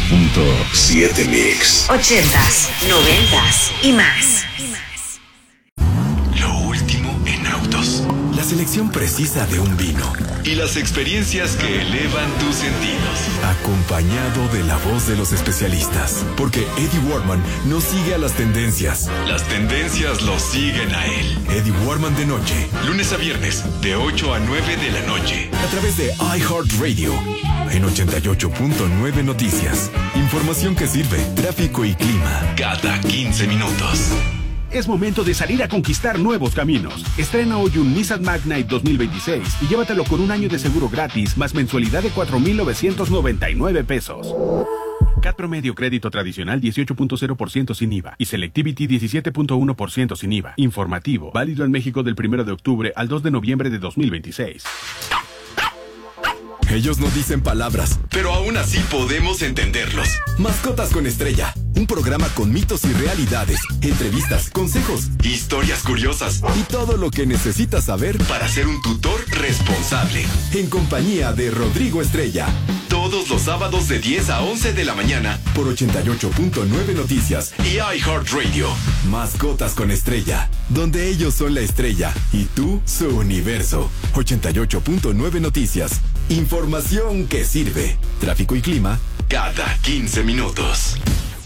88.7 Mix. 80s, 90s y más. Lo último en autos. La selección precisa de un vino. Y las experiencias que elevan tus sentidos. Acompañado de la voz de los especialistas. Porque Eddie Warman no sigue a las tendencias. Las tendencias lo siguen a él. Eddie Warman de noche. Lunes a viernes, de 8 a 9 de la noche. A través de iHeartRadio. En 88.9 Noticias. Información que sirve. Tráfico y clima. Cada 15 minutos. Es momento de salir a conquistar nuevos caminos. Estrena hoy un Nissan Magnite 2026 y llévatelo con un año de seguro gratis más mensualidad de 4,999 pesos. CAT promedio crédito tradicional 18.0% sin IVA y Selectivity 17.1% sin IVA. Informativo, válido en México del 1 de octubre al 2 de noviembre de 2026. Ellos no dicen palabras, pero aún así podemos entenderlos. Mascotas con Estrella, un programa con mitos y realidades, entrevistas, consejos, historias curiosas y todo lo que necesitas saber para ser un tutor responsable. En compañía de Rodrigo Estrella. Todos los sábados de 10 a 11 de la mañana por 88.9 Noticias y iHeartRadio. Mascotas con Estrella, donde ellos son la estrella y tú su universo. 88.9 Noticias. Información que sirve. Tráfico y clima cada 15 minutos.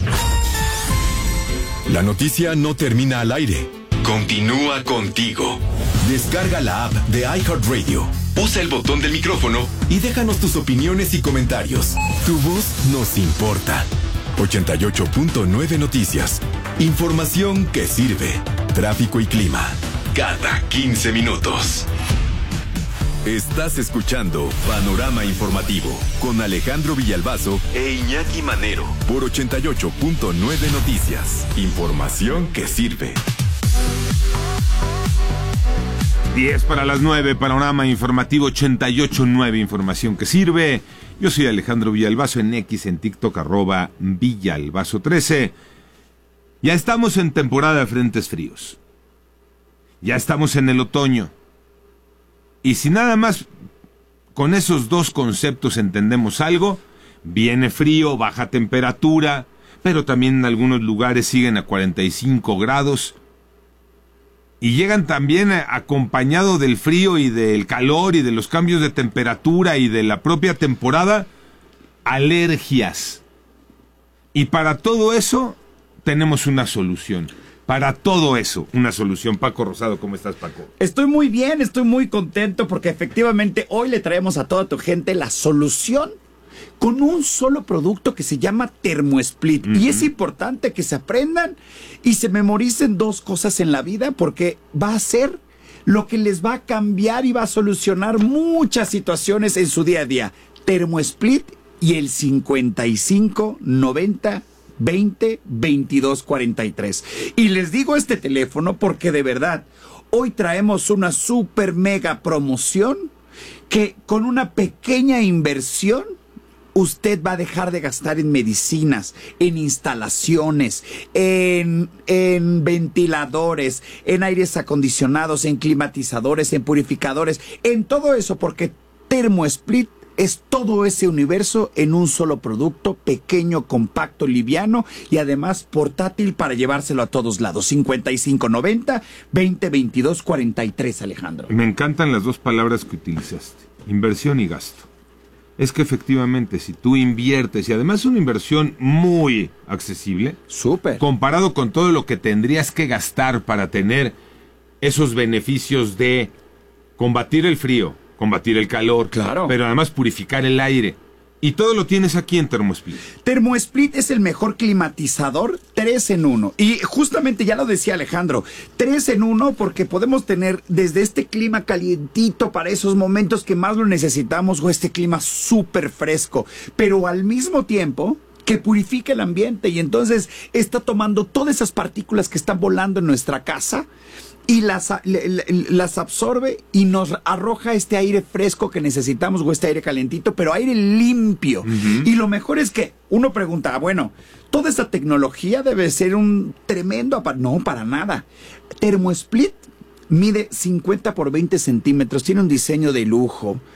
La noticia no termina al aire. Continúa contigo. Descarga la app de iHeartRadio. Usa el botón del micrófono y déjanos tus opiniones y comentarios. Tu voz nos importa. 88.9 Noticias. Información que sirve. Tráfico y clima cada 15 minutos. Estás escuchando Panorama Informativo con Alejandro Villalbazo e Iñaki Manero por 88.9 Noticias. Información que sirve. 10 para las 9, Panorama Informativo 88.9, información que sirve. Yo soy Alejandro Villalbazo en X, en TikTok, @Villalbazo13. Ya estamos en temporada de frentes fríos. Ya estamos en el otoño. Y si nada más con esos dos conceptos entendemos algo, viene frío, baja temperatura, pero también en algunos lugares siguen a 45 grados. Y llegan también acompañado del frío y del calor y de los cambios de temperatura y de la propia temporada, alergias. Y para todo eso tenemos una solución. Para todo eso, una solución. Paco Rosado, ¿cómo estás, Paco? Estoy muy bien, estoy muy contento porque efectivamente hoy le traemos a toda tu gente la solución con un solo producto que se llama TermoSplit. Y es importante que se aprendan y se memoricen dos cosas en la vida porque va a ser lo que les va a cambiar y va a solucionar muchas situaciones en su día a día. TermoSplit y el 55 90 20 22 43. Y les digo este teléfono porque de verdad, hoy traemos una super mega promoción que con una pequeña inversión usted va a dejar de gastar en medicinas, en instalaciones, en ventiladores, en aires acondicionados, en climatizadores, en purificadores, en todo eso, porque TermoSplit es todo ese universo en un solo producto, pequeño, compacto, liviano y además portátil para llevárselo a todos lados. 5590 20 22 43, Alejandro. Me encantan las dos palabras que utilizaste, inversión y gasto. Es que efectivamente, si tú inviertes, y además es una inversión muy accesible, súper, comparado con todo lo que tendrías que gastar para tener esos beneficios de combatir el frío, combatir el calor, claro, pero además purificar el aire. Y todo lo tienes aquí en TermoSplit. TermoSplit es el mejor climatizador 3 en 1. Y justamente ya lo decía Alejandro, 3 en 1 porque podemos tener desde este clima calientito para esos momentos que más lo necesitamos o este clima súper fresco, pero al mismo tiempo que purifica el ambiente y entonces está tomando todas esas partículas que están volando en nuestra casa y las absorbe y nos arroja este aire fresco que necesitamos o este aire calentito, pero aire limpio. Y lo mejor es que uno pregunta, bueno, toda esta tecnología debe ser un tremendo no, para nada. TermoSplit mide 50 por 20 centímetros, tiene un diseño de lujo,